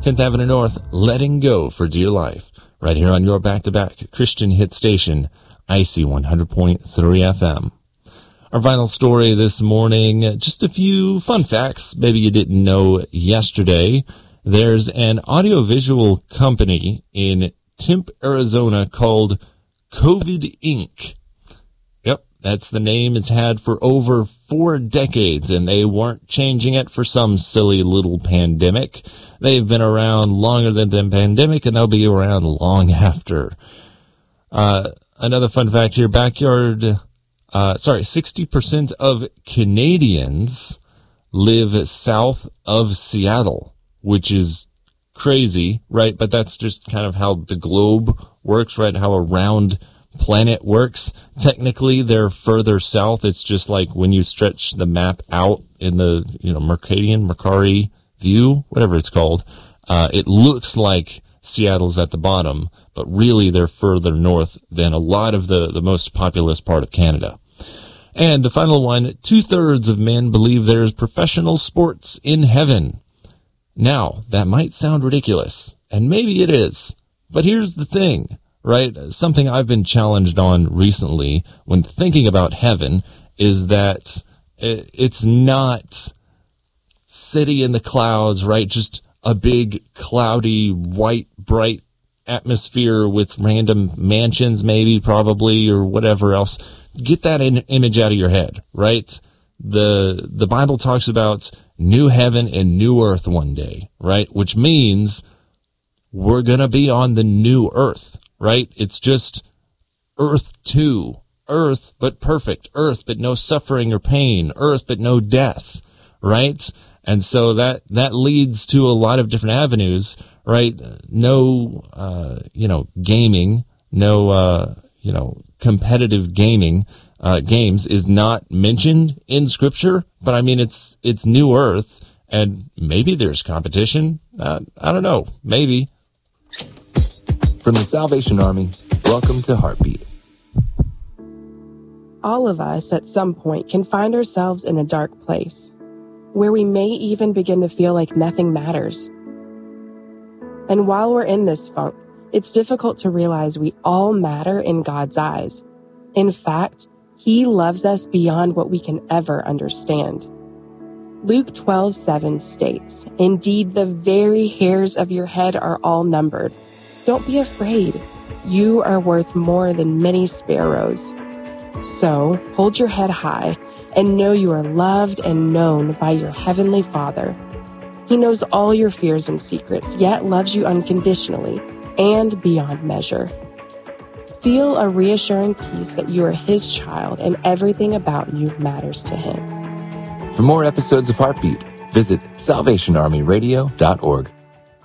10th Avenue North, Letting Go for Dear Life, right here on your back-to-back Christian hit station, IC 100.3 FM. Our final story this morning, just a few fun facts maybe you didn't know yesterday. There's an audiovisual company in Tempe, Arizona called COVID Inc. Yep, that's the name it's had for over 4 decades, and they weren't changing it for some silly little pandemic. They've been around longer than the pandemic, and they'll be around long after. Another fun fact here, 60% of Canadians live south of Seattle, which is crazy, right? But that's just kind of how the globe works, right? How a round planet works. Technically, they're further south. It's just like when you stretch the map out in the, Mercari view, whatever it's called. It looks like Seattle's at the bottom, but really they're further north than a lot of the most populous part of Canada. And the final one, 2/3 of men believe there's professional sports in heaven. Now, that might sound ridiculous, and maybe it is, but here's the thing, right? Something I've been challenged on recently when thinking about heaven is that it's not city in the clouds, right? Just a big, cloudy, white, bright atmosphere with random mansions, maybe, probably, or whatever else. Get that image out of your head, right? The Bible talks about new heaven and new earth one day, right? Which means we're going to be on the new earth, right? It's just earth 2, earth but perfect, earth but no suffering or pain, earth but no death, right? And so that leads to a lot of different avenues, right? No, gaming, no, competitive gaming, games is not mentioned in Scripture, but I mean, it's new earth, and maybe there's competition. I don't know. Maybe. From the Salvation Army, welcome to Heartbeat. All of us at some point can find ourselves in a dark place, where we may even begin to feel like nothing matters. And while we're in this funk, it's difficult to realize we all matter in God's eyes. In fact, He loves us beyond what we can ever understand. Luke 12:7 states, "Indeed, the very hairs of your head are all numbered. Don't be afraid. You are worth more than many sparrows." So, hold your head high and know you are loved and known by your Heavenly Father. He knows all your fears and secrets, yet loves you unconditionally and beyond measure. Feel a reassuring peace that you are His child and everything about you matters to Him. For more episodes of Heartbeat, visit salvationarmyradio.org.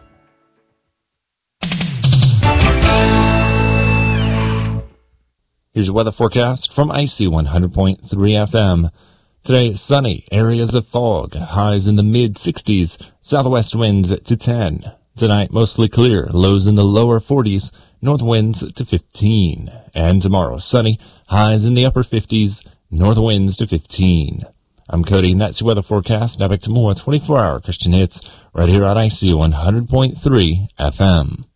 Here's your weather forecast from IC 100.3 FM. Today, sunny, areas of fog, highs in the mid-60s, southwest winds to 10. Tonight, mostly clear, lows in the lower 40s, north winds to 15. And tomorrow, sunny, highs in the upper 50s, north winds to 15. I'm Cody, and that's your weather forecast. Now back to more 24-hour Christian hits right here on IC 100.3 FM.